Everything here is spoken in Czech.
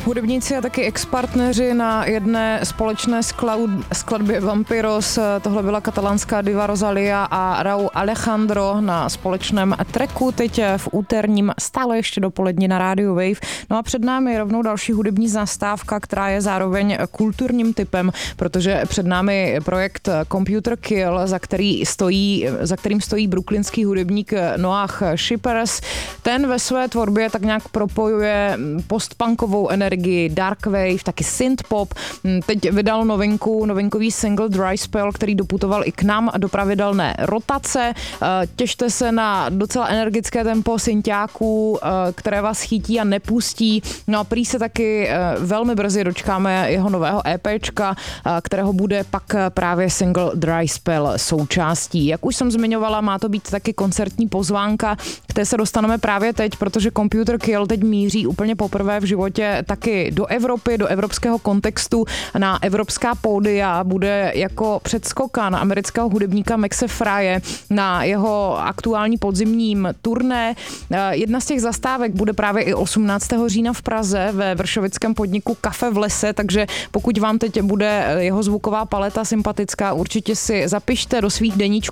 Hudebníci a taky ex-partneři na jedné společné skladbě Vampiros. Tohle byla katalánská diva Rosalia a Rauw Alejandro na společném tracku teď v úterním stále ještě dopolední na rádiu Wave. No a před námi je rovnou další hudební zastávka, která je zároveň kulturním typem, protože před námi je projekt Computer Kill, za kterým stojí brooklynský hudebník Noah Shippers. Ten ve své tvorbě tak nějak propojuje postpunkovou energii, dark wave, taky synthpop. Teď vydal novinkový single Dry Spell, který doputoval i k nám do pravidelné rotace. Těšte se na docela energické tempo synťáků, které vás chytí a nepustí. No a prý se taky velmi brzy dočkáme jeho nového EPčka, kterého bude pak právě single Dry Spell součástí. Jak už jsem zmiňovala, má to být taky koncertní pozvánka, které se dostaneme právě teď, protože Computer Kill teď míří úplně poprvé v životě taky do Evropy, do evropského kontextu, na evropská pódia. Bude jako předskokan amerického hudebníka Maxe Frye na jeho aktuální podzimním turné. Jedna z těch zastávek bude právě i 18. října v Praze ve vršovickém podniku Kafe v lese, takže pokud vám teď bude jeho zvuková paleta sympatická, určitě si zapište do svých deníčků